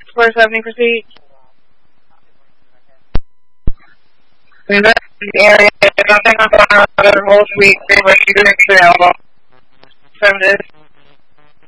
Square 70, proceed. In that area, nothing on the whole suite, pretty much you can fix the album. 7 days.